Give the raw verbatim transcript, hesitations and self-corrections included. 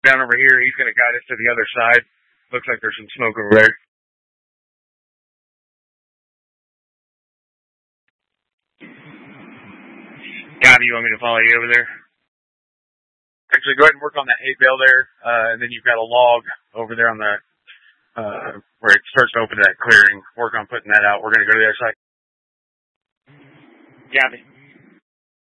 down over here. He's going to guide us to the other side. Looks like there's some smoke over there. Gabby, you want me to follow you over there? Actually, go ahead and work on that hay bale there, uh, and then you've got a log over there on the, uh, where it starts to open that clearing. Work on putting that out. We're going to go to the other side. Gabby.